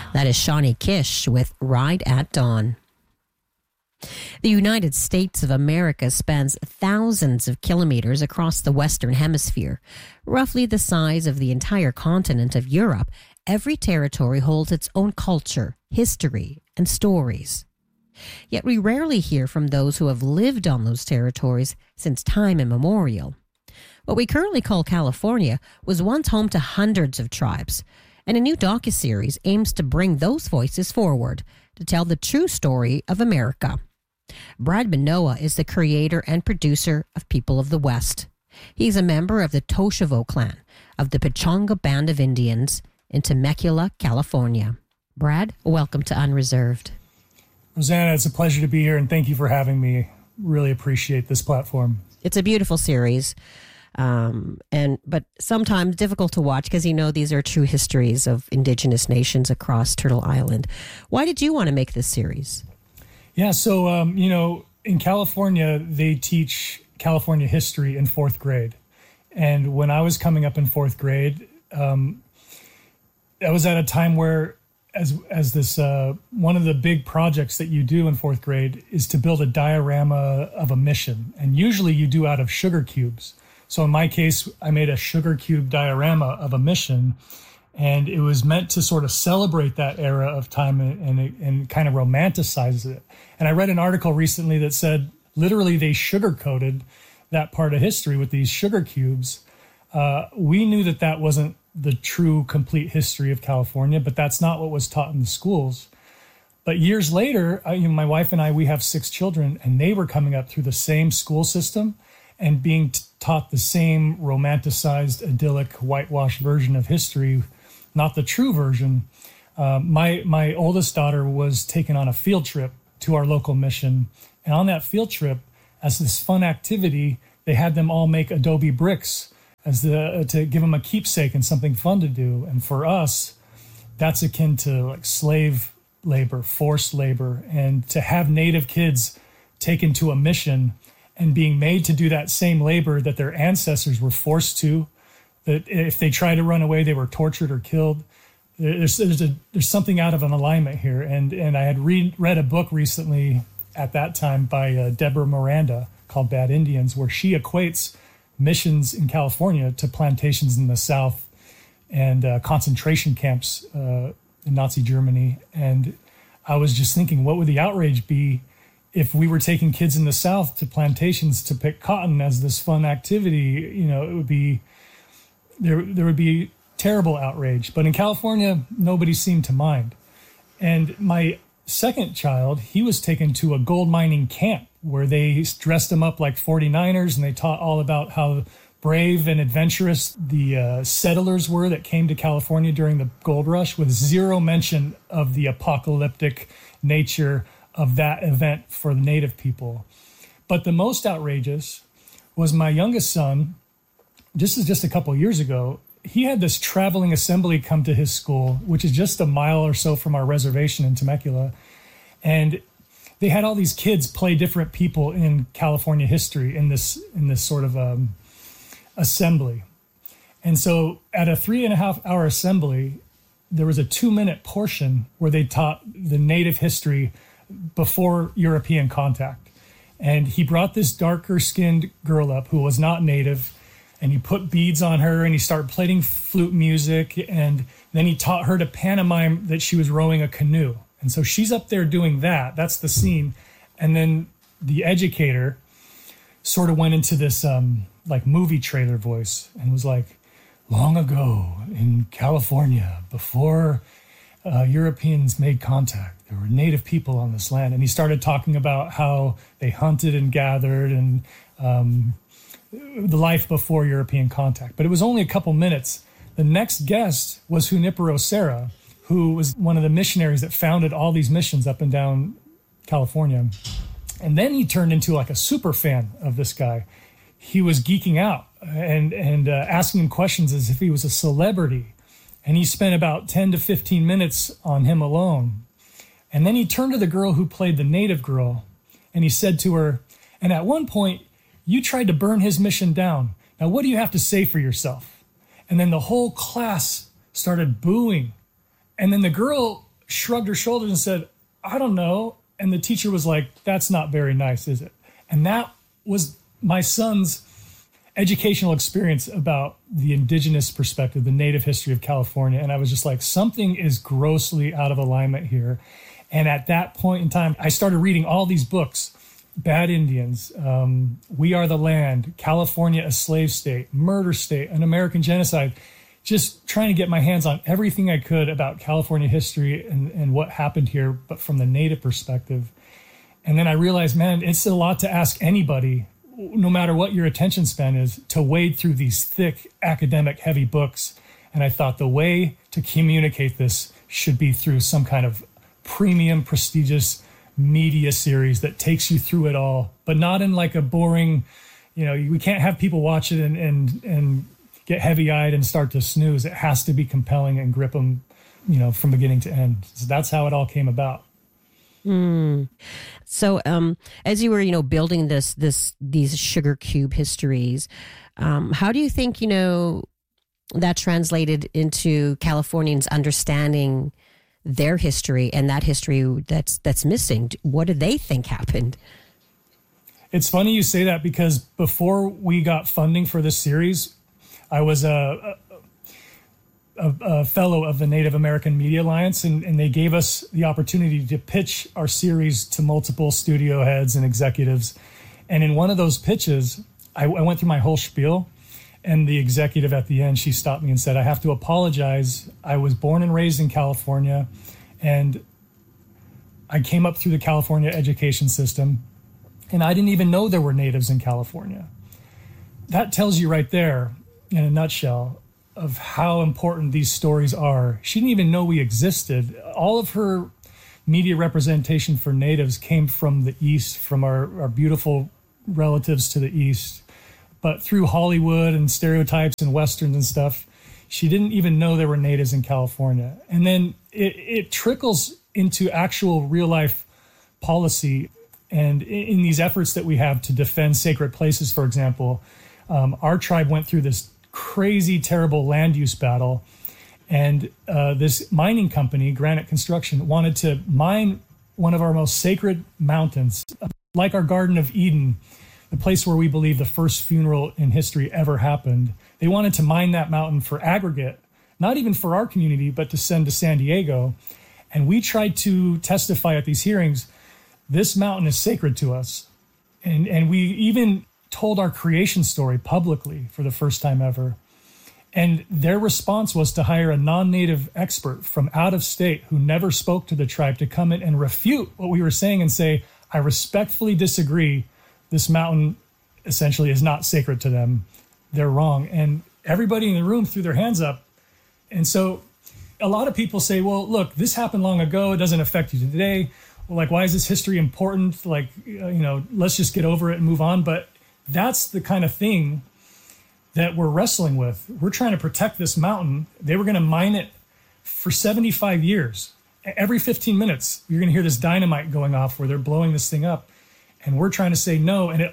That is Shawnee Kish with Ride at Dawn. The United States of America spans thousands of kilometers across the Western Hemisphere, roughly the size of the entire continent of Europe. Every territory holds its own culture, history, and stories. Yet we rarely hear from those who have lived on those territories since time immemorial. What we currently call California was once home to hundreds of tribes, and a new docuseries aims to bring those voices forward to tell the true story of America. Brad Manoah is the creator and producer of People of the West. He's a member of the Toshivo clan of the Pechanga Band of Indians in Temecula, California. Brad, welcome to Unreserved. Rosanna, it's a pleasure to be here, and thank you for having me. Really appreciate this platform. It's a beautiful series, but sometimes difficult to watch because these are true histories of indigenous nations across Turtle Island. Why did you want to make this series? Yeah, so, in California, they teach California history in fourth grade. And when I was coming up in fourth grade, that was at a time where as this one of the big projects that you do in fourth grade is to build a diorama of a mission. And usually you do out of sugar cubes. So in my case, I made a sugar cube diorama of a mission, and it was meant to sort of celebrate that era of time and kind of romanticize it. And I read an article recently that said literally they sugar-coated that part of history with these sugar cubes. We knew that wasn't the true complete history of California, but that's not what was taught in the schools. But years later, my wife and I, we have 6 children, and they were coming up through the same school system and being taught the same romanticized, idyllic, whitewashed version of history, not the true version. My oldest daughter was taken on a field trip to our local mission. And on that field trip, as this fun activity, they had them all make adobe bricks to give them a keepsake and something fun to do. And for us, that's akin to like slave labor, forced labor, and to have Native kids taken to a mission and being made to do that same labor that their ancestors were forced to, that if they tried to run away, they were tortured or killed. There's something out of an alignment here. And I had read a book recently at that time by Deborah Miranda called Bad Indians, where she equates missions in California to plantations in the South and concentration camps in Nazi Germany. And I was just thinking, what would the outrage be if we were taking kids in the South to plantations to pick cotton as this fun activity? It would be, there would be terrible outrage. But in California, nobody seemed to mind. And my second child, he was taken to a gold mining camp where they dressed him up like 49ers, and they taught all about how brave and adventurous the settlers were that came to California during the gold rush, with zero mention of the apocalyptic nature of that event for the Native people. But the most outrageous was my youngest son. This is just a couple of years ago. He had this traveling assembly come to his school, which is just a mile or so from our reservation in Temecula. And they had all these kids play different people in California history in this sort of assembly. And so at a 3.5-hour assembly, there was a 2-minute portion where they taught the Native history before European contact. And he brought this darker skinned girl up who was not Native, and he put beads on her, and he started playing flute music, and then he taught her to pantomime that she was rowing a canoe. And so she's up there doing that. That's the scene. And then the educator sort of went into this like movie trailer voice and was like, long ago in California, before Europeans made contact, there were Native people on this land. And he started talking about how they hunted and gathered and the life before European contact. But it was only a couple minutes. The next guest was Junipero Serra, who was one of the missionaries that founded all these missions up and down California. And then he turned into like a super fan of this guy. He was geeking out and asking him questions as if he was a celebrity. And he spent about 10 to 15 minutes on him alone. And then he turned to the girl who played the Native girl, and he said to her, and at one point, you tried to burn his mission down. Now, what do you have to say for yourself? And then the whole class started booing. And then the girl, shrugged her shoulders and said, I don't know. And the teacher was like, that's not very nice, is it? And that was my son's educational experience about the indigenous perspective, the native history of California. And I was just like, something is grossly out of alignment here. And at that point in time, I started reading all these books: Bad Indians, We Are the Land, California, a Slave State, Murder State, An American Genocide, just trying to get my hands on everything I could about California history and what happened here, but from the native perspective. And then I realized, man, it's a lot to ask anybody, no matter what your attention span is, to wade through these thick, academic, heavy books. And I thought the way to communicate this should be through some kind of premium, prestigious media series that takes you through it all, but not in like a boring, we can't have people watch it and get heavy-eyed and start to snooze. It has to be compelling and grip them, from beginning to end. So that's how it all came about. So as you were, building these sugar cube histories, how do you think, that translated into Californians understanding their history and that history that's missing? What do they think happened? It's funny you say that, because before we got funding for this series, I was a fellow of the Native American Media Alliance, and they gave us the opportunity to pitch our series to multiple studio heads and executives. And in one of those pitches, I went through my whole spiel, and the executive at the end, she stopped me and said, I have to apologize. I was born and raised in California, and I came up through the California education system, and I didn't even know there were natives in California. That tells you right there, in a nutshell, of how important these stories are. She didn't even know we existed. All of her media representation for natives came from the East, from our beautiful relatives to the East. But through Hollywood and stereotypes and Westerns and stuff, she didn't even know there were natives in California. And then it trickles into actual real life policy. And in these efforts that we have to defend sacred places, for example, our tribe went through this crazy, terrible land use battle. And this mining company, Granite Construction, wanted to mine one of our most sacred mountains, like our Garden of Eden, the place where we believe the first funeral in history ever happened. They wanted to mine that mountain for aggregate, not even for our community, but to send to San Diego. And we tried to testify at these hearings, this mountain is sacred to us. And we even told our creation story publicly for the first time ever. And their response was to hire a non-native expert from out of state who never spoke to the tribe to come in and refute what we were saying and say, I respectfully disagree. This mountain essentially is not sacred to them. They're wrong. And everybody in the room threw their hands up. And so a lot of people say, well, look, this happened long ago. It doesn't affect you today. Well, like, why is this history important? Like, let's just get over it and move on. But that's the kind of thing that we're wrestling with. We're trying to protect this mountain. They were going to mine it for 75 years. Every 15 minutes, you're going to hear this dynamite going off where they're blowing this thing up. And we're trying to say no. And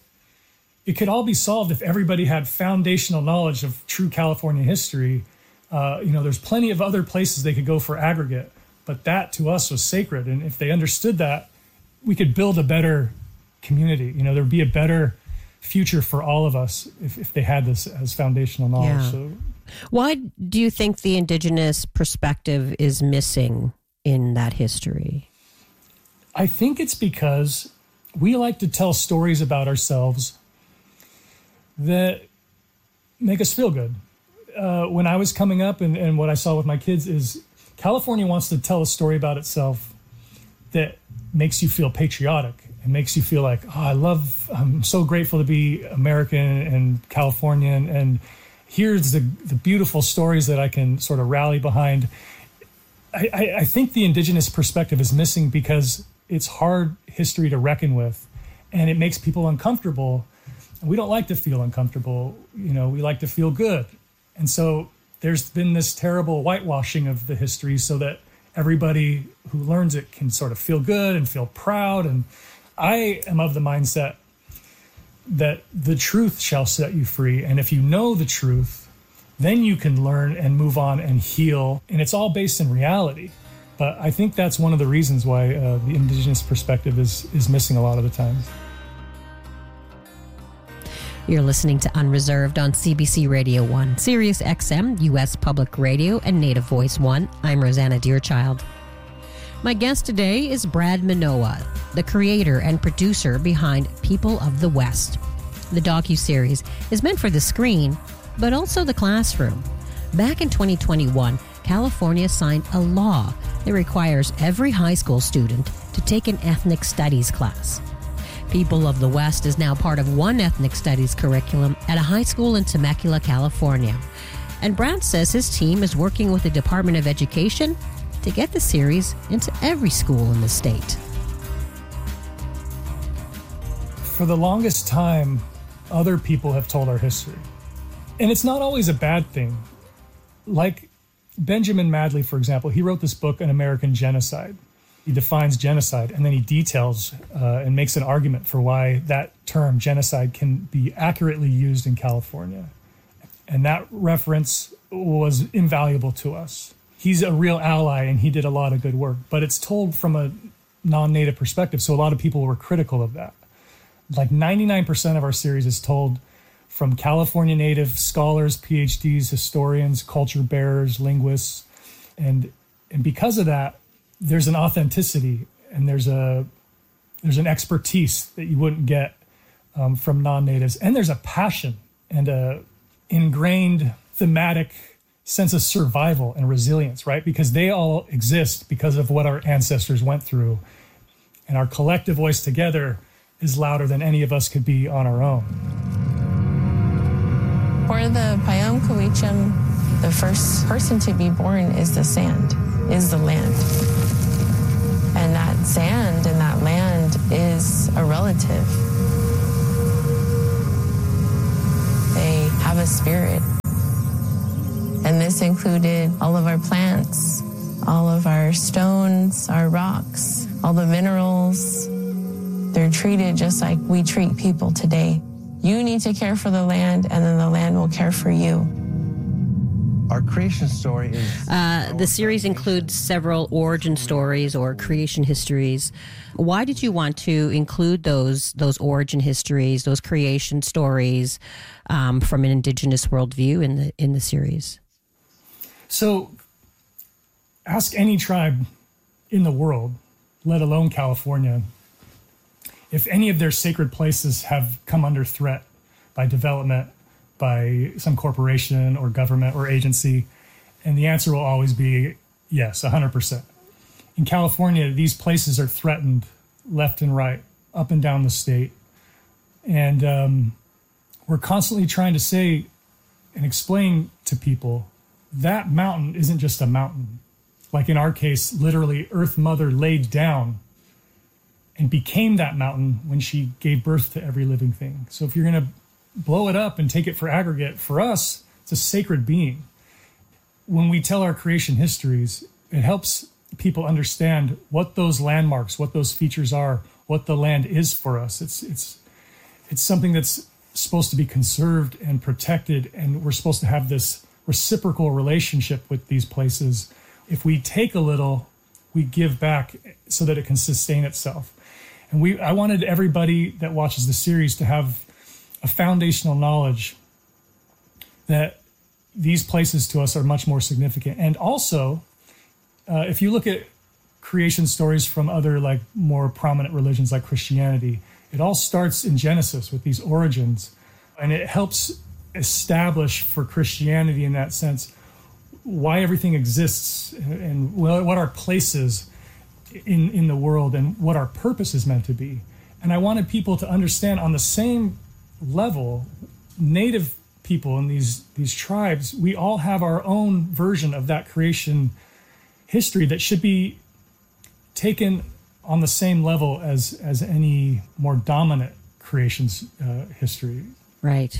it could all be solved if everybody had foundational knowledge of true California history. There's plenty of other places they could go for aggregate, but that to us was sacred. And if they understood that, we could build a better community. There'd be a better future for all of us if they had this as foundational knowledge. Yeah. So, why do you think the indigenous perspective is missing in that history? I think it's because we like to tell stories about ourselves that make us feel good. When I was coming up and what I saw with my kids is California wants to tell a story about itself that makes you feel patriotic and makes you feel like, I'm so grateful to be American and Californian. And here's the beautiful stories that I can sort of rally behind. I think the indigenous perspective is missing because it's hard history to reckon with, and it makes people uncomfortable. And we don't like to feel uncomfortable. We like to feel good. And so there's been this terrible whitewashing of the history so that everybody who learns it can sort of feel good and feel proud. And I am of the mindset that the truth shall set you free. And if you know the truth, then you can learn and move on and heal. And it's all based in reality. But I think that's one of the reasons why the indigenous perspective is missing a lot of the times. You're listening to Unreserved on CBC Radio 1, Sirius XM, U.S. Public Radio, and Native Voice 1. I'm Rosanna Deerchild. My guest today is Brad Manoa, the creator and producer behind People of the West. The docuseries is meant for the screen, but also the classroom. Back in 2021, California signed a law that requires every high school student to take an ethnic studies class. People of the West is now part of one ethnic studies curriculum at a high school in Temecula, California. And Brad says his team is working with the Department of Education to get the series into every school in the state. For the longest time, other people have told our history. And it's not always a bad thing. Like Benjamin Madley, for example, he wrote this book, An American Genocide. He defines genocide, and then he details and makes an argument for why that term, genocide, can be accurately used in California. And that reference was invaluable to us. He's a real ally, and he did a lot of good work. But it's told from a non-native perspective, so a lot of people were critical of that. Like 99% of our series is told from California native scholars, PhDs, historians, culture bearers, linguists. And because of that, there's an authenticity and there's an expertise that you wouldn't get from non-natives. And there's a passion and a ingrained thematic sense of survival and resilience, right? Because they all exist because of what our ancestors went through. And our collective voice together is louder than any of us could be on our own. For the Payam Kawicham, the first person to be born is the sand, is the land. And that sand and that land is a relative. They have a spirit. And this included all of our plants, all of our stones, our rocks, all the minerals. They're treated just like we treat people today. You need to care for the land, and then the land will care for you. Our creation story is... the series includes several origin stories or creation histories. Why did you want to include those origin histories, those creation stories from an indigenous worldview in the series? So ask any tribe in the world, let alone California, if any of their sacred places have come under threat by development, by some corporation or government or agency, and the answer will always be yes, 100%. In California, these places are threatened left and right, up and down the state. And we're constantly trying to say and explain to people that mountain isn't just a mountain. Like in our case, literally Earth Mother laid down and became that mountain when she gave birth to every living thing. So if you're going to blow it up and take it for aggregate, for us, it's a sacred being. When we tell our creation histories, it helps people understand what those landmarks, what those features are, what the land is for us. It's something that's supposed to be conserved and protected, and we're supposed to have this reciprocal relationship with these places. If we take a little, we give back so that it can sustain itself. And I wanted everybody that watches the series to have a foundational knowledge that these places to us are much more significant. And also, if you look at creation stories from other like more prominent religions like Christianity, it all starts in Genesis with these origins. And it helps establish for Christianity in that sense why everything exists and what our place is in the world and what our purpose is meant to be. And I wanted people to understand on the same level, native people in these tribes, we all have our own version of that creation history that should be taken on the same level as any more dominant creation's history. Right.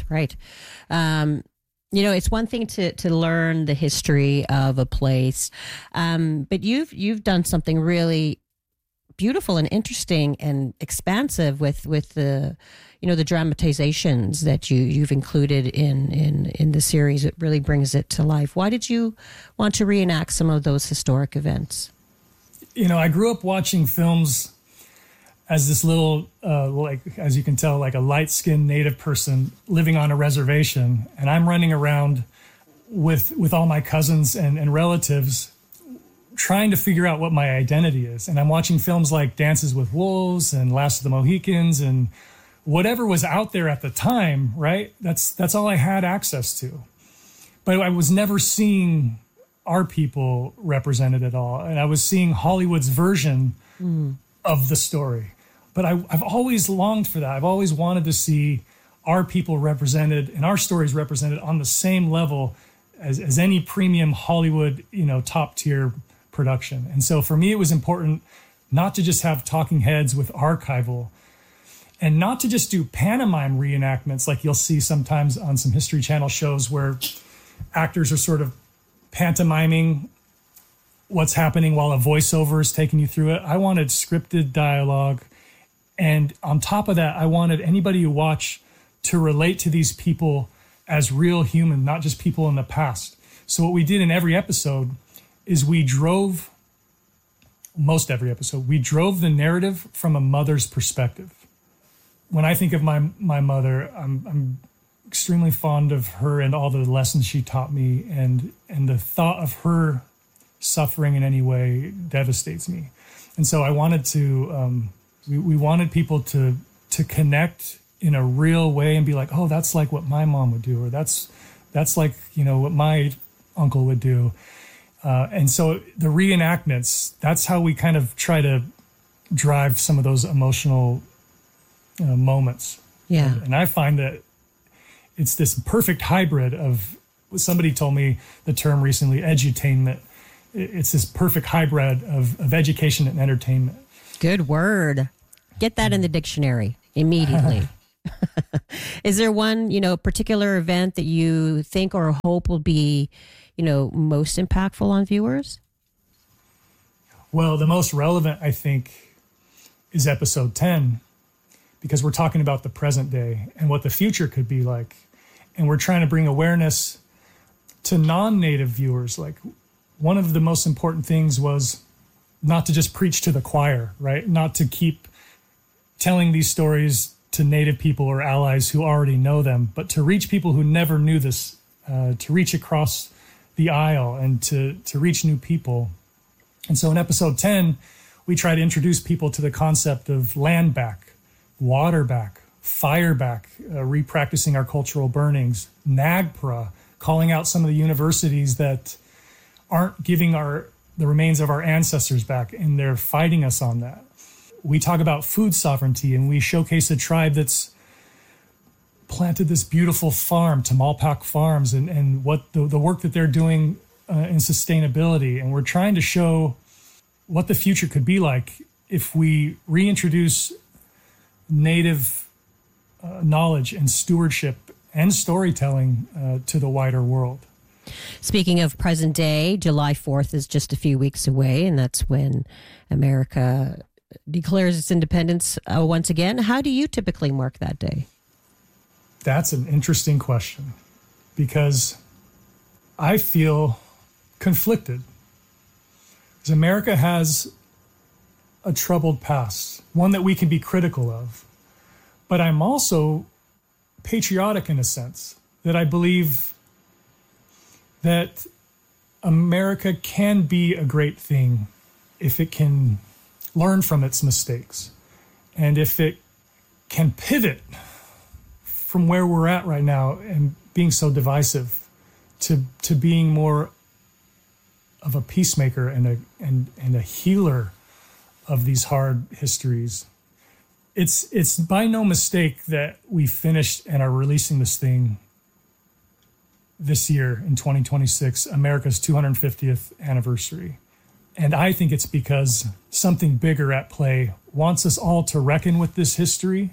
It's one thing to learn the history of a place, but you've done something really beautiful and interesting and expansive with the the dramatizations that you've included in the series. It really brings it to life. Why did you want to reenact some of those historic events? I grew up watching films as this little, as you can tell, like a light-skinned native person living on a reservation. And I'm running around with all my cousins and relatives trying to figure out what my identity is. And I'm watching films like Dances with Wolves and Last of the Mohicans and whatever was out there at the time, right? That's all I had access to. But I was never seeing our people represented at all. And I was seeing Hollywood's version of the story. But I've always longed for that. I've always wanted to see our people represented and our stories represented on the same level as any premium Hollywood, top tier production. And so for me, it was important not to just have talking heads with archival and not to just do pantomime reenactments like you'll see sometimes on some History Channel shows where actors are sort of pantomiming what's happening while a voiceover is taking you through it. I wanted scripted dialogue. And on top of that, I wanted anybody who watched to relate to these people as real human, not just people in the past. So what we did in every episode is we drove the narrative from a mother's perspective. When I think of my mother, I'm extremely fond of her and all the lessons she taught me, and the thought of her suffering in any way devastates me. And so I wanted to, we wanted people to connect in a real way and be like, oh, that's like what my mom would do, or that's like, what my uncle would do. And so the reenactments, that's how we kind of try to drive some of those emotional moments. Yeah. And I find that it's this perfect hybrid of, somebody told me the term recently, edutainment. It's this perfect hybrid of education and entertainment. Good word. Get that in the dictionary immediately. Is there one, particular event that you think or hope will be, most impactful on viewers? Well, the most relevant, I think, is episode 10, because we're talking about the present day and what the future could be like. And we're trying to bring awareness to non-native viewers. Like, one of the most important things was not to just preach to the choir, right? Not to keep telling these stories to native people or allies who already know them, but to reach people who never knew this, to reach across the aisle and to reach new people. And so in episode 10, we try to introduce people to the concept of land back, water back, fire back, repracticing our cultural burnings, NAGPRA, calling out some of the universities that aren't giving the remains of our ancestors back, and they're fighting us on that. We talk about food sovereignty, and we showcase a tribe that's planted this beautiful farm, Tamalpak Farms, and what the work that they're doing in sustainability. And we're trying to show what the future could be like if we reintroduce native knowledge and stewardship and storytelling to the wider world. Speaking of present day, July 4th is just a few weeks away, and that's when America declares its independence once again. How do you typically mark that day? That's an interesting question, because I feel conflicted. Because America has a troubled past, one that we can be critical of. But I'm also patriotic in a sense, that I believe that America can be a great thing if it can learn from its mistakes, and if it can pivot from where we're at right now and being so divisive to being more of a peacemaker and a healer of these hard histories. It's by no mistake that we finished and are releasing this thing this year in 2026, America's 250th anniversary. And I think it's because something bigger at play wants us all to reckon with this history,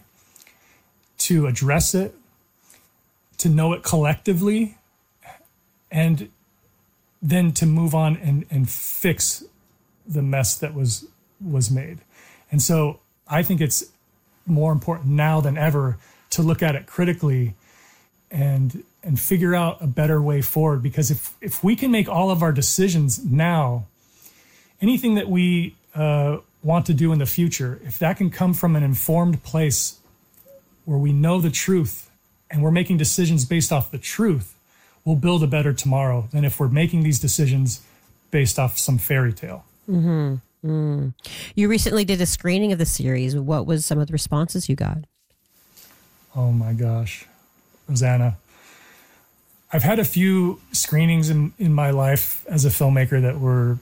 to address it, to know it collectively, and then to move on and fix the mess that was made. And so I think it's more important now than ever to look at it critically and figure out a better way forward. Because if we can make all of our decisions now, anything that we want to do in the future, if that can come from an informed place where we know the truth and we're making decisions based off the truth, we'll build a better tomorrow than if we're making these decisions based off some fairy tale. Mm-hmm. You recently did a screening of the series. What was some of the responses you got? Oh my gosh, Rosanna. I've had a few screenings in my life as a filmmaker that were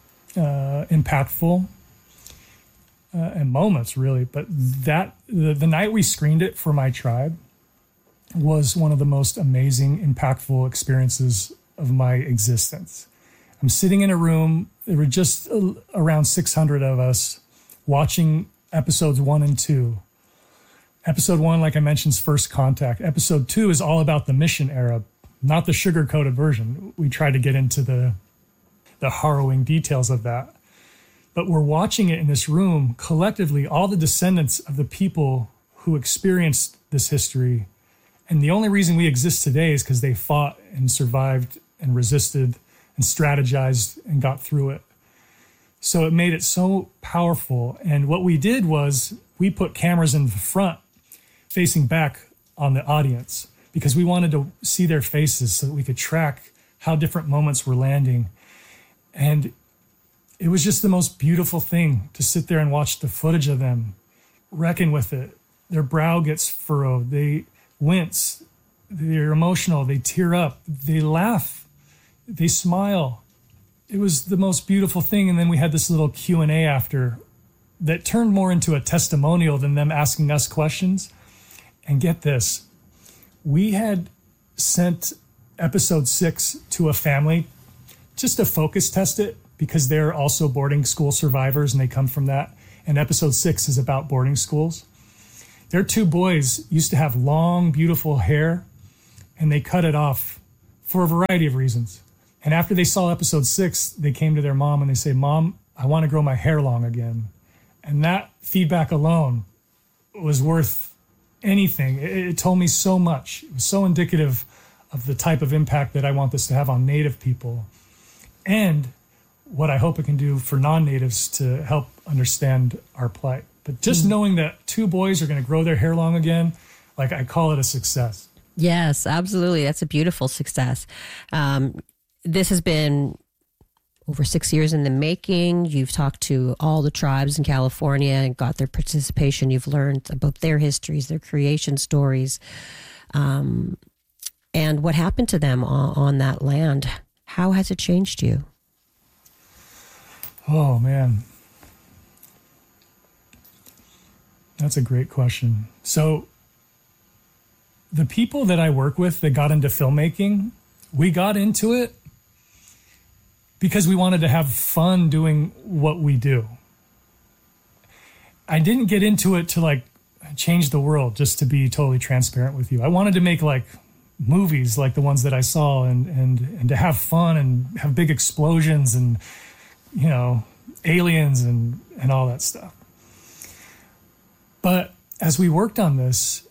impactful and moments, really. But the night we screened it for my tribe was one of the most amazing, impactful experiences of my existence. I'm sitting in a room. There were just around 600 of us watching episodes 1 and 2. Episode 1, like I mentioned, is First Contact. Episode 2 is all about the mission era, not the sugar-coated version. We tried to get into the harrowing details of that. But we're watching it in this room, collectively, all the descendants of the people who experienced this history. And the only reason we exist today is because they fought and survived and resisted and strategized and got through it. So it made it so powerful. And what we did was we put cameras in the front facing back on the audience because we wanted to see their faces so that we could track how different moments were landing. And it was just the most beautiful thing to sit there and watch the footage of them reckon with it. Their brow gets furrowed. They wince. They're emotional. They tear up. They laugh. They smile. It was the most beautiful thing. And then we had this little Q&A after that turned more into a testimonial than them asking us questions. And get this, we had sent episode 6 to a family just to focus test it because they're also boarding school survivors and they come from that. And episode 6 is about boarding schools. Their 2 boys used to have long, beautiful hair and they cut it off for a variety of reasons. And after they saw episode 6, they came to their mom and they say, "Mom, I want to grow my hair long again." And that feedback alone was worth anything. It told me so much. It was so indicative of the type of impact that I want this to have on Native people and what I hope it can do for non-Natives to help understand our plight. But just knowing that 2 boys are going to grow their hair long again, like I call it a success. Yes, absolutely. That's a beautiful success. This has been over 6 years in the making. You've talked to all the tribes in California and got their participation. You've learned about their histories, their creation stories, and what happened to them on that land. How has it changed you? Oh, man. That's a great question. So the people that I work with that got into filmmaking, we got into it because we wanted to have fun doing what we do. I didn't get into it to like change the world, just to be totally transparent with you. I wanted to make like movies like the ones that I saw and to have fun and have big explosions and, you know, aliens and all that stuff. But as we worked on this,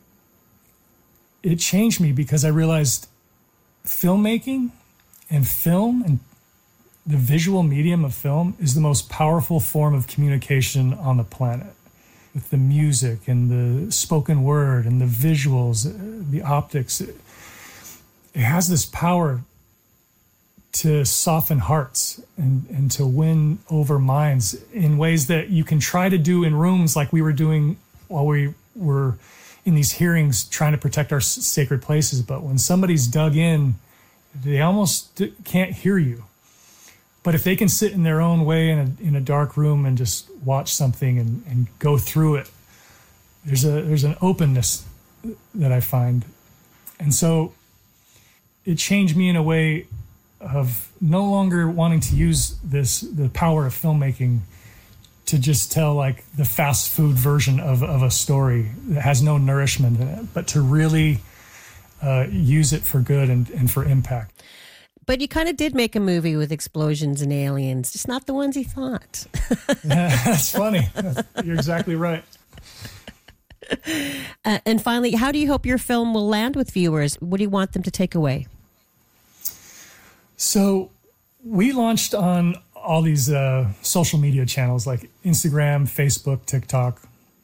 it changed me because I realized filmmaking and film and the visual medium of film is the most powerful form of communication on the planet. With the music and the spoken word and the visuals, the optics, it has this power to soften hearts and to win over minds in ways that you can try to do in rooms like we were doing while we were in these hearings trying to protect our sacred places. But when somebody's dug in, they almost can't hear you. But if they can sit in their own way in a dark room and just watch something and go through it, there's an openness that I find. And so it changed me in a way of no longer wanting to use the power of filmmaking to just tell like the fast food version of a story that has no nourishment in it, but to really use it for good and for impact. But you kind of did make a movie with explosions and aliens, just not the ones you thought. That's funny. You're exactly right. And finally, how do you hope your film will land with viewers? What do you want them to take away? So we launched on all these social media channels like Instagram, Facebook, TikTok.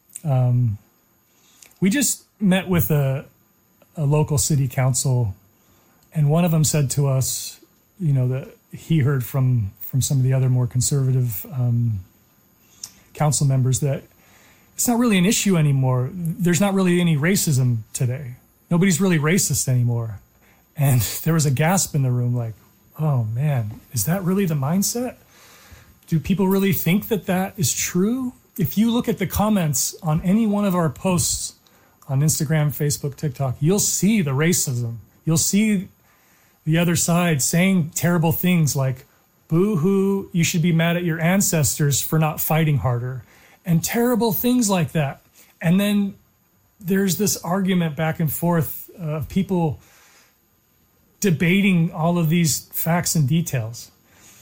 We just met with a local city council, and one of them said to us, that he heard from some of the other more conservative council members that it's not really an issue anymore. There's not really any racism today. Nobody's really racist anymore. And there was a gasp in the room like, oh man, is that really the mindset? Do people really think that is true? If you look at the comments on any one of our posts on Instagram, Facebook, TikTok, you'll see the racism. You'll see the other side saying terrible things like, boo-hoo, you should be mad at your ancestors for not fighting harder, and terrible things like that. And then there's this argument back and forth of people debating all of these facts and details.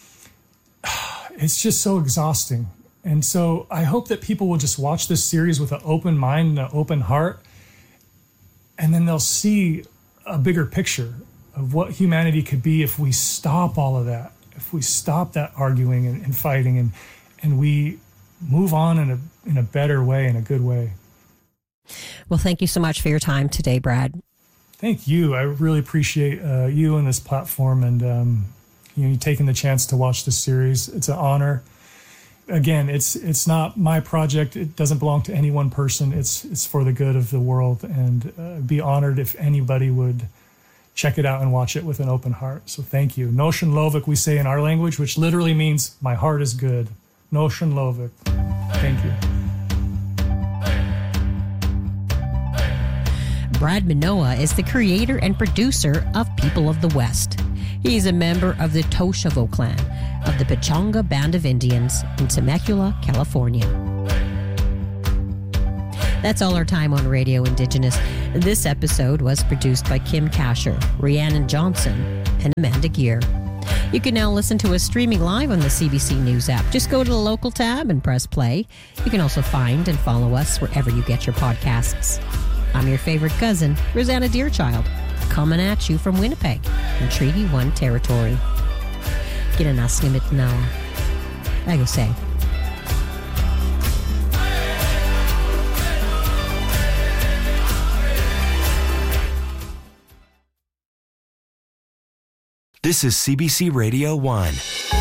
It's just so exhausting. And so I hope that people will just watch this series with an open mind and an open heart, and then they'll see a bigger picture of what humanity could be if we stop all of that, if we stop that arguing and fighting, and we move on in a better way, in a good way. Well, thank you so much for your time today, Brad. Thank you. I really appreciate you and this platform, and you taking the chance to watch this series. It's an honor. Again, it's not my project. It doesn't belong to any one person. It's for the good of the world, and be honored if anybody would check it out and watch it with an open heart. So thank you. Noshen Lovik, we say in our language, which literally means my heart is good. Noshen Lovik. Thank you. Brad Manoah is the creator and producer of People of the West. He's a member of the Toshavo clan of the Pechanga Band of Indians in Temecula, California. That's all our time on Radio Indigenous. This episode was produced by Kim Kasher, Rhiannon Johnson, and Amanda Gear. You can now listen to us streaming live on the CBC News app. Just go to the local tab and press play. You can also find and follow us wherever you get your podcasts. I'm your favorite cousin, Rosanna Deerchild, coming at you from Winnipeg in Treaty 1 territory. Kinanasnimit now. I go say. This is CBC Radio 1.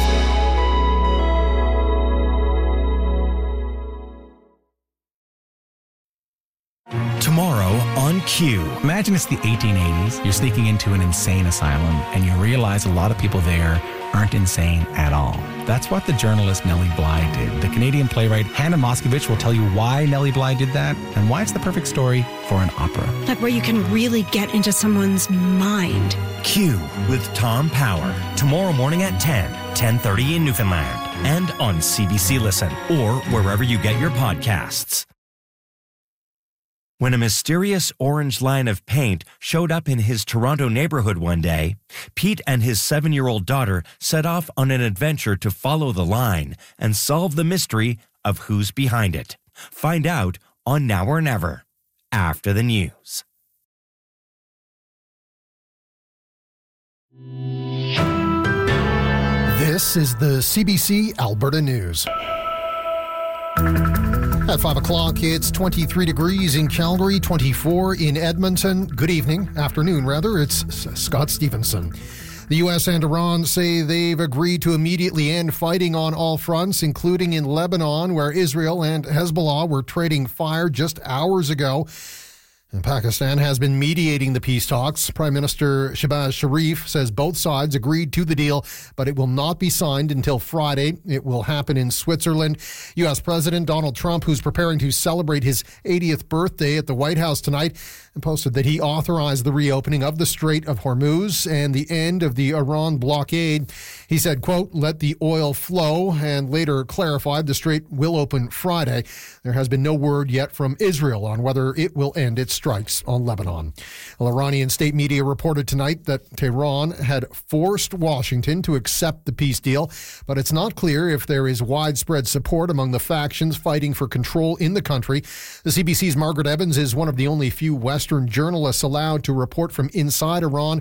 Tomorrow on Q. Imagine it's the 1880s. You're sneaking into an insane asylum and you realize a lot of people there aren't insane at all. That's what the journalist Nellie Bly did. The Canadian playwright Hannah Moscovich will tell you why Nellie Bly did that and why it's the perfect story for an opera. Like where you can really get into someone's mind. Q with Tom Power. Tomorrow morning at 10:30 in Newfoundland. And on CBC Listen or wherever you get your podcasts. When a mysterious orange line of paint showed up in his Toronto neighborhood one day, Pete and his 7-year-old daughter set off on an adventure to follow the line and solve the mystery of who's behind it. Find out on Now or Never, after the news. This is the CBC Alberta News. At 5 o'clock, it's 23 degrees in Calgary, 24 in Edmonton. Good evening, afternoon rather. It's Scott Stevenson. The U.S. and Iran say they've agreed to immediately end fighting on all fronts, including in Lebanon, where Israel and Hezbollah were trading fire just hours ago. And Pakistan has been mediating the peace talks. Prime Minister Shehbaz Sharif says both sides agreed to the deal, but it will not be signed until Friday. It will happen in Switzerland. U.S. President Donald Trump, who's preparing to celebrate his 80th birthday at the White House tonight, posted that he authorized the reopening of the Strait of Hormuz and the end of the Iran blockade. He said, quote, let the oil flow, and later clarified the strait will open Friday. There has been no word yet from Israel on whether it will end its strikes on Lebanon. Well, Iranian state media reported tonight that Tehran had forced Washington to accept the peace deal, but it's not clear if there is widespread support among the factions fighting for control in the country. The CBC's Margaret Evans is one of the only few Western journalists allowed to report from inside Iran,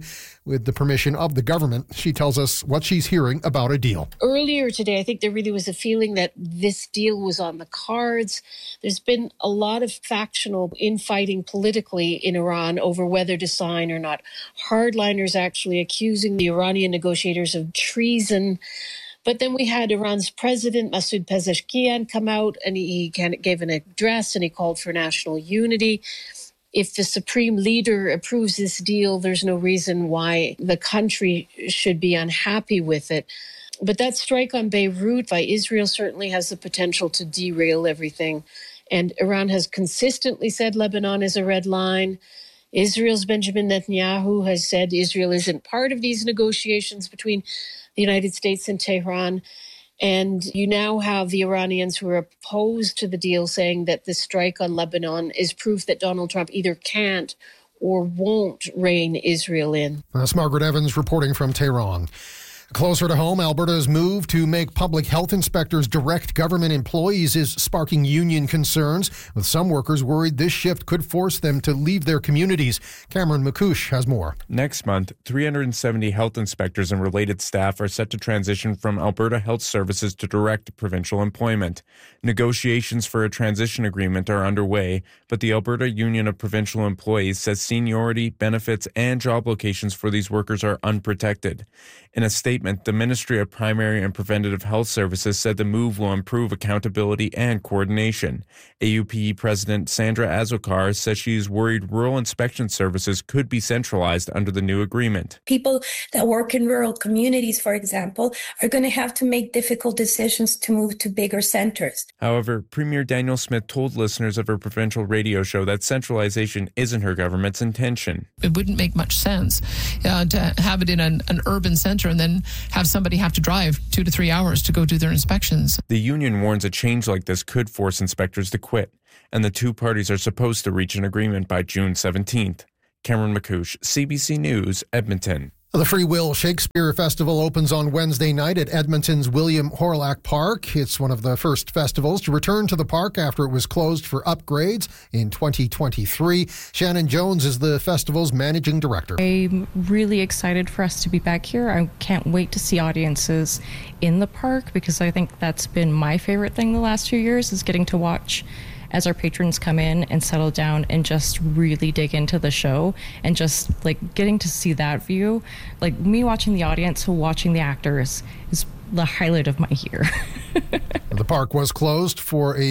With the permission of the government, she tells us what she's hearing about a deal. Earlier today, I think there really was a feeling that this deal was on the cards. There's been a lot of factional infighting politically in Iran over whether to sign or not. Hardliners actually accusing the Iranian negotiators of treason. But then we had Iran's president, Masoud Pezeshkian, come out and he gave an address and he called for national unity. If the supreme leader approves this deal, there's no reason why the country should be unhappy with it. But that strike on Beirut by Israel certainly has the potential to derail everything. And Iran has consistently said Lebanon is a red line. Israel's Benjamin Netanyahu has said Israel isn't part of these negotiations between the United States and Tehran. And you now have the Iranians who are opposed to the deal saying that the strike on Lebanon is proof that Donald Trump either can't or won't rein Israel in. That's Margaret Evans reporting from Tehran. Closer to home, Alberta's move to make public health inspectors direct government employees is sparking union concerns, with some workers worried this shift could force them to leave their communities. Cameron McCouche has more. Next month, 370 health inspectors and related staff are set to transition from Alberta Health Services to direct provincial employment. Negotiations for a transition agreement are underway, but the Alberta Union of Provincial Employees says seniority, benefits, and job locations for these workers are unprotected. In a statement, the Ministry of Primary and Preventative Health Services said the move will improve accountability and coordination. AUPE President Sandra Azokar says she is worried rural inspection services could be centralized under the new agreement. People that work in rural communities, for example, are going to have to make difficult decisions to move to bigger centers. However, Premier Danielle Smith told listeners of her provincial radio show that centralization isn't her government's intention. It wouldn't make much sense to have it in an urban center and then have somebody have to drive 2 to 3 hours to go do their inspections. The union warns a change like this could force inspectors to quit, and the two parties are supposed to reach an agreement by June 17th. Cameron McCouche, CBC News, Edmonton. The Free Will Shakespeare Festival opens on Wednesday night at Edmonton's William Horlock Park. It's one of the first festivals to return to the park after it was closed for upgrades in 2023. Shannon Jones is the festival's managing director. I'm really excited for us to be back here. I can't wait to see audiences in the park because I think that's been my favorite thing the last few years is getting to watch as our patrons come in and settle down and just really dig into the show and just like getting to see that view. Like me watching the audience, watching the actors is the highlight of my year. The park was closed for a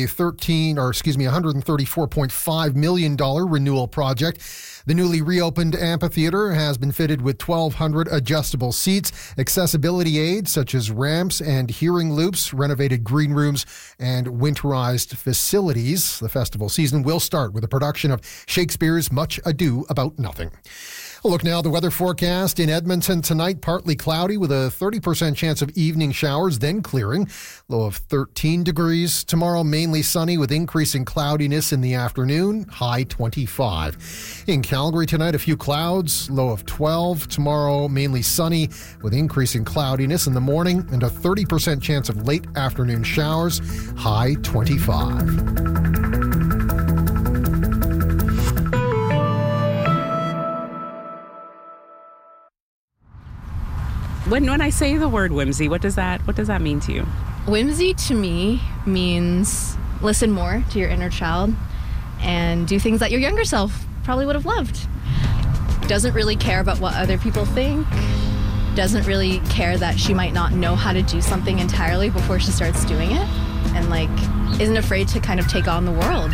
$134.5 million renewal project. The newly reopened amphitheater has been fitted with 1,200 adjustable seats, accessibility aids such as ramps and hearing loops, renovated green rooms, and winterized facilities. The festival season will start with a production of Shakespeare's Much Ado About Nothing. A look now at the weather forecast. In Edmonton tonight, partly cloudy with a 30% chance of evening showers, then clearing. Low of 13 degrees. Tomorrow, mainly sunny with increasing cloudiness in the afternoon, high 25. In Calgary tonight, a few clouds, low of 12. Tomorrow, mainly sunny with increasing cloudiness in the morning and a 30% chance of late afternoon showers, high 25. When I say the word whimsy, what does that mean to you? Whimsy to me means listen more to your inner child and do things that your younger self probably would have loved. Doesn't really care about what other people think. Doesn't really care that she might not know how to do something entirely before she starts doing it. And isn't afraid to kind of take on the world.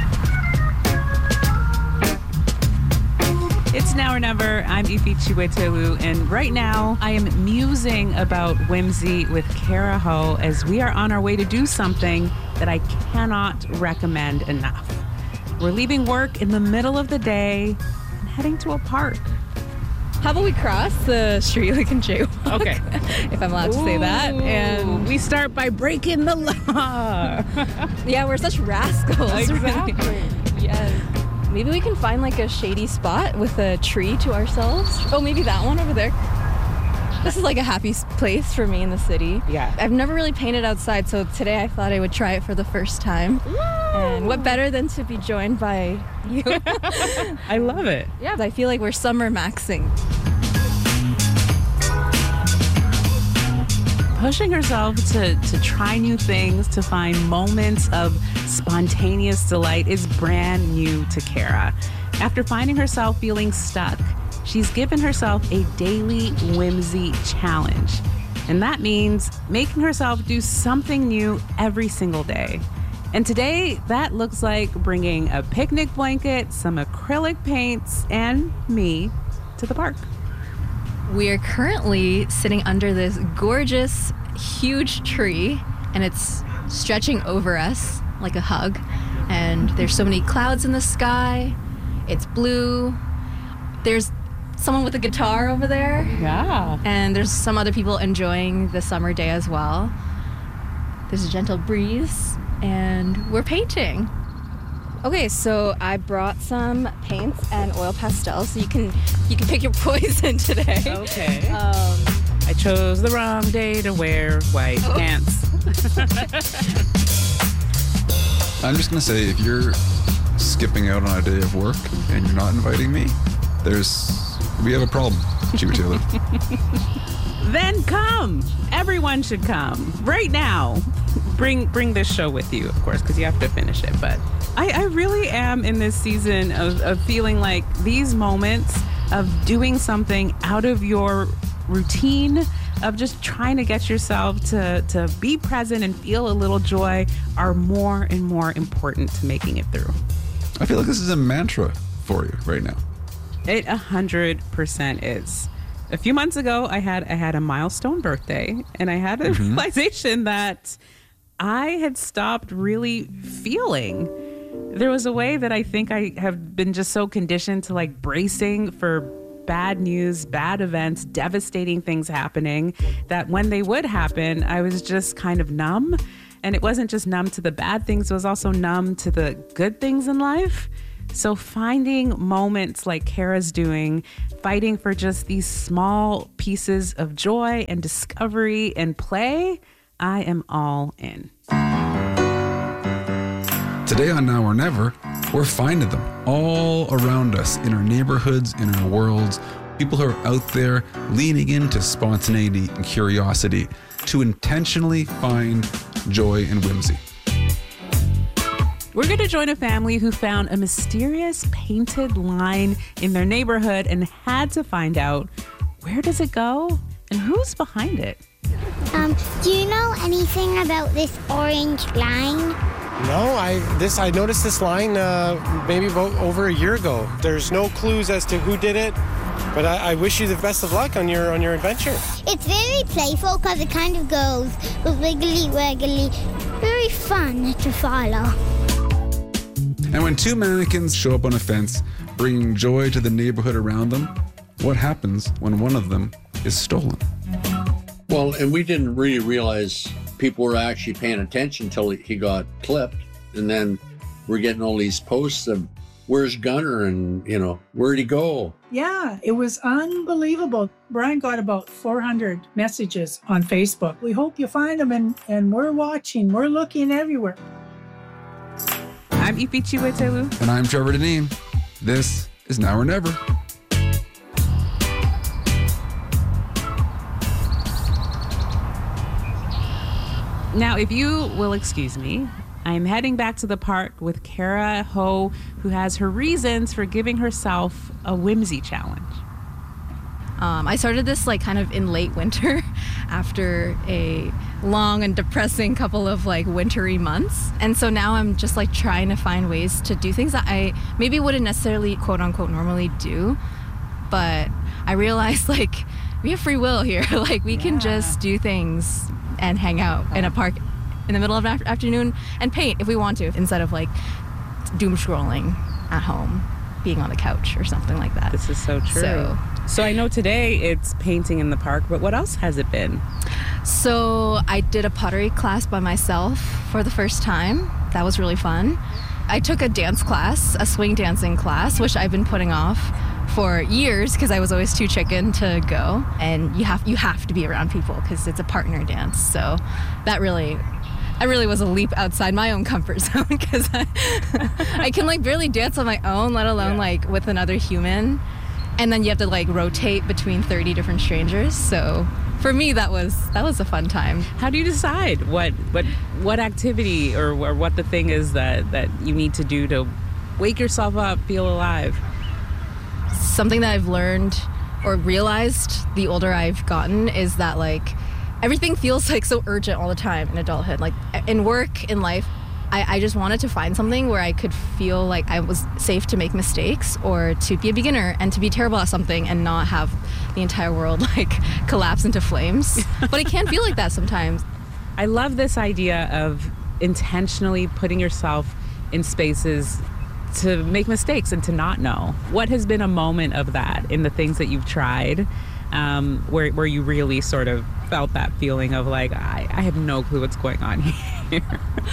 It's Now or Never. I'm Ify Chiwetewu, and right now I am musing about whimsy with Kara Ho as we are on our way to do something that I cannot recommend enough. We're leaving work in the middle of the day and heading to a park. How about we cross the street like in jaywalk? Okay. If I'm allowed to say that. And we start by breaking the law. Yeah, we're such rascals. Exactly. Really. Yes. Maybe we can find a shady spot with a tree to ourselves. Oh, maybe that one over there. This is a happy place for me in the city. Yeah. I've never really painted outside, so today I thought I would try it for the first time. Woo! And what better than to be joined by you? I love it. Yeah, I feel like we're summer maxing. pushing herself to try new things, to find moments of spontaneous delight is brand new to Kara. After finding herself feeling stuck, she's given herself a daily whimsy challenge. And that means making herself do something new every single day. And today, that looks like bringing a picnic blanket, some acrylic paints, and me to the park. We are currently sitting under this gorgeous, huge tree, and it's stretching over us like a hug. And there's so many clouds in the sky. It's blue. There's someone with a guitar over there. Yeah. And there's some other people enjoying the summer day as well. There's a gentle breeze, and we're painting. Okay, so I brought some paints and oil pastels, so you can pick your poison today. Okay. I chose the wrong day to wear white pants. I'm just gonna say, if you're skipping out on a day of work and you're not inviting me, we have a problem, Chiba Taylor. Then come. Everyone should come right now. Bring this show with you, of course, because you have to finish it. But I really am in this season of feeling like these moments of doing something out of your routine, of just trying to get yourself to be present and feel a little joy, are more and more important to making it through. I feel like this is a mantra for you right now. It 100% is. A few months ago, I had a milestone birthday, and I had a realization that I had stopped really feeling. There was a way that I think I have been just so conditioned to like bracing for bad news, bad events, devastating things happening, that when they would happen, I was just kind of numb. And it wasn't just numb to the bad things, it was also numb to the good things in life. So finding moments like Kara's doing, fighting for just these small pieces of joy and discovery and play, I am all in. Today on Now or Never, we're finding them all around us, in our neighborhoods, in our worlds. People who are out there leaning into spontaneity and curiosity to intentionally find joy and whimsy. We're going to join a family who found a mysterious painted line in their neighborhood and had to find out, where does it go and who's behind it? Do you know anything about this orange line? No, I noticed this line maybe about over a year ago. There's no clues as to who did it, but I wish you the best of luck on your adventure. It's very playful because it kind of goes wiggly wiggly. Very fun to follow. And when two mannequins show up on a fence, bringing joy to the neighborhood around them, what happens when one of them is stolen? Well, and we didn't really realize people were actually paying attention until he got clipped. And then we're getting all these posts of, where's Gunner? And, where'd he go? Yeah, it was unbelievable. Brian got about 400 messages on Facebook. We hope you find him, and we're watching. We're looking everywhere. I'm Ifi Chiwetelu. And I'm Trevor Deneen. This is Now or Never. Now, if you will excuse me, I'm heading back to the park with Kara Ho, who has her reasons for giving herself a whimsy challenge. I started this kind of in late winter after a long and depressing couple of wintry months. And so now I'm just trying to find ways to do things that I maybe wouldn't necessarily quote unquote normally do. But I realized we have free will here. We can just do things and hang out in a park in the middle of the afternoon and paint if we want to, instead of doom scrolling at home, being on the couch or something like that. This is so true. So I know today it's painting in the park, but what else has it been? So I did a pottery class by myself for the first time. That was really fun. I took a dance class, a swing dancing class, which I've been putting off for years because I was always too chicken to go. And you have to be around people because it's a partner dance. So that really was a leap outside my own comfort zone because I can barely dance on my own, let alone with another human. And then you have to rotate between 30 different strangers. So for me, that was a fun time. How do you decide what activity or what the thing is that you need to do to wake yourself up, feel alive? Something that I've learned or realized the older I've gotten is that like everything feels like so urgent all the time in adulthood. Like in work, in life, I just wanted to find something where I could feel like I was safe to make mistakes or to be a beginner and to be terrible at something and not have the entire world like collapse into flames. But it can feel like that sometimes. I love this idea of intentionally putting yourself in spaces to make mistakes and to not know. What has been a moment of that in the things that you've tried where you really sort of felt that feeling of like, I have no clue what's going on here?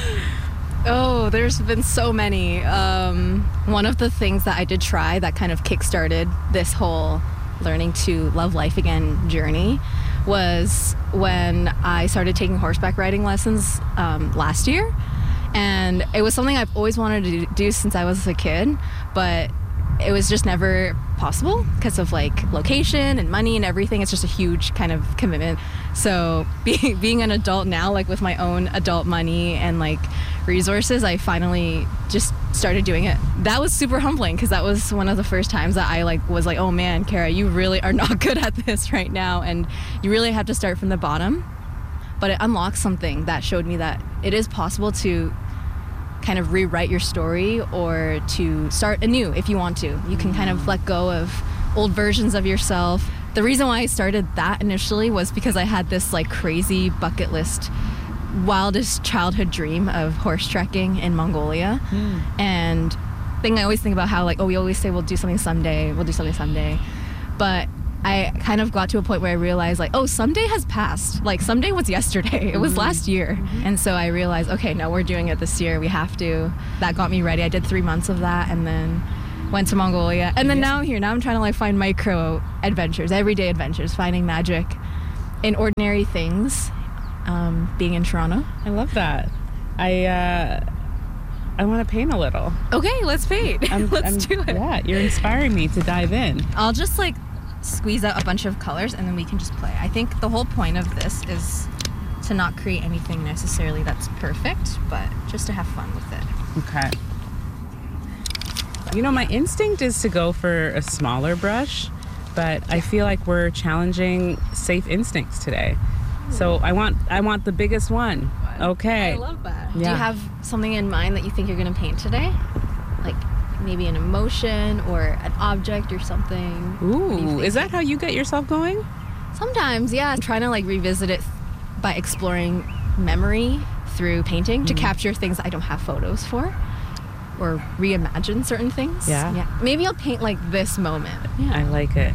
Oh, there's been so many. One of the things that I did try that kind of kickstarted this whole learning to love life again journey was when I started taking horseback riding lessons last year. And it was something I've always wanted to do since I was a kid, but it was just never possible because of like location and money and everything. It's just a huge kind of commitment. So being an adult now, like with my own adult money and like resources, I finally just started doing it. That was super humbling because that was one of the first times that I like was like, oh man, Kara, you really are not good at this right now, and you really have to start from the bottom. But it unlocked something that showed me that it is possible to kind of rewrite your story or to start anew if you want to. You can kind of let go of old versions of yourself. The reason why I started that initially was because I had this like crazy bucket list, wildest childhood dream of horse trekking in Mongolia. And I always think about how like, oh, we always say we'll do something someday. But I kind of got to a point where I realized like, oh, someday has passed. Like someday was yesterday. It was last year. And so I realized, okay, no, we're doing it this year. We have to. That got me ready. I did 3 months of that and then went to Mongolia. And then now I'm here. Now I'm trying to like find micro adventures, everyday adventures, finding magic in ordinary things, being in Toronto. I love that. I want to paint a little. Okay, let's paint. Let's do it. Yeah, you're inspiring me to dive in. I'll just like squeeze out a bunch of colors and then we can just play. I think the whole point of this is to not create anything necessarily that's perfect, but just to have fun with it. Okay. You know, my instinct is to go for a smaller brush, but I feel like we're challenging safe instincts today. So I want the biggest one. Okay. I love that. Yeah. Do you have something in mind that you think you're going to paint today? Like maybe an emotion or an object or something? Ooh, is that how you get yourself going? Sometimes, yeah. I'm trying to like revisit it by exploring memory through painting to capture things that I don't have photos for or reimagine certain things. Yeah. Maybe I'll paint like this moment. Yeah. I like it.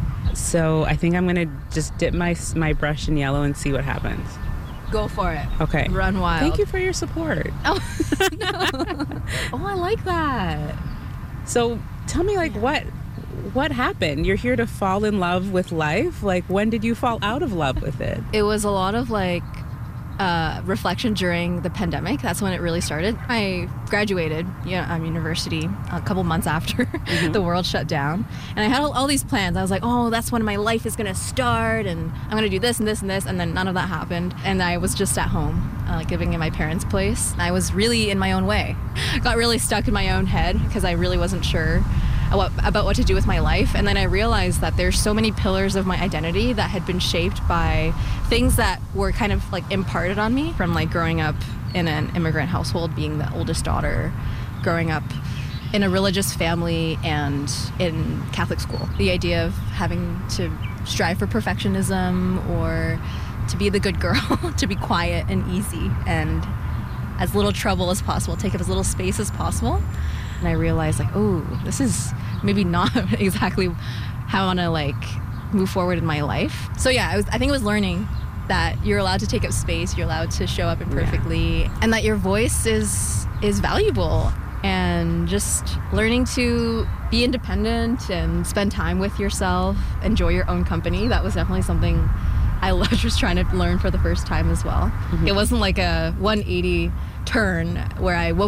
So I think I'm going to just dip my brush in yellow and see what happens. Go for it. Okay. Run wild. Thank you for your support. Oh, no. Oh, I like that. So tell me, like, what happened? You're here to fall in love with life? Like, when did you fall out of love with it? It was a lot of, like, reflection during the pandemic. That's when it really started. I graduated university a couple months after the world shut down. And I had all these plans. I was like, oh, that's when my life is going to start, and I'm going to do this and this and this. And then none of that happened. And I was just at home, living in my parents' place. I was really in my own way. I got really stuck in my own head because I really wasn't sure about what to do with my life. And then I realized that there's so many pillars of my identity that had been shaped by things that were kind of like imparted on me from like growing up in an immigrant household, being the oldest daughter, growing up in a religious family and in Catholic school. The idea of having to strive for perfectionism or to be the good girl, to be quiet and easy and as little trouble as possible, take up as little space as possible. And I realized like, oh, this is maybe not exactly how I want to like move forward in my life. So yeah, I think it was learning that you're allowed to take up space, you're allowed to show up imperfectly, and that your voice is valuable. And just learning to be independent and spend time with yourself, enjoy your own company. That was definitely something I loved just trying to learn for the first time as well. It wasn't like a 180 turn where I woke up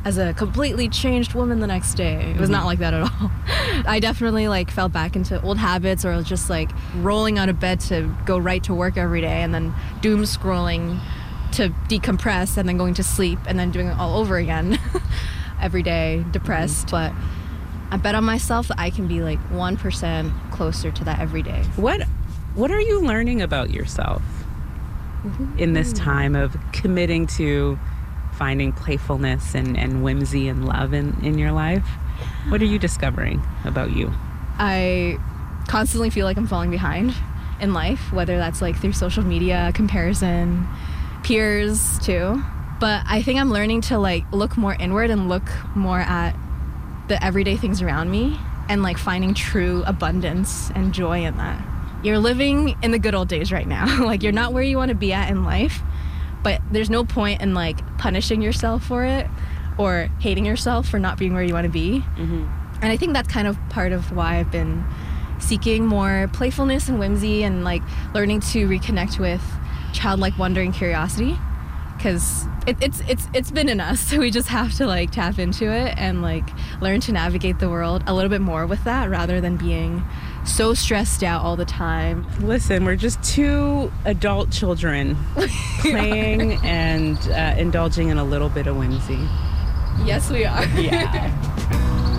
as a completely changed woman the next day. It was not like that at all. I definitely like fell back into old habits, or just like rolling out of bed to go right to work every day, and then doom scrolling to decompress, and then going to sleep, and then doing it all over again every day, depressed. But I bet on myself that I can be like 1% closer to that every day. What are you learning about yourself in this time of committing to finding playfulness and whimsy and love in your life? What are you discovering about you? I constantly feel like I'm falling behind in life, whether that's like through social media, comparison, peers too. But I think I'm learning to like look more inward and look more at the everyday things around me, and like finding true abundance and joy in that. You're living in the good old days right now. Like, you're not where you want to be at in life, but there's no point in like punishing yourself for it or hating yourself for not being where you want to be. And I think that's kind of part of why I've been seeking more playfulness and whimsy, and like learning to reconnect with childlike wonder and curiosity, because it's been in us. So we just have to like tap into it and like learn to navigate the world a little bit more with that, rather than being so stressed out all the time. Listen, we're just two adult children playing and indulging in a little bit of whimsy. Yes, we are. Yeah.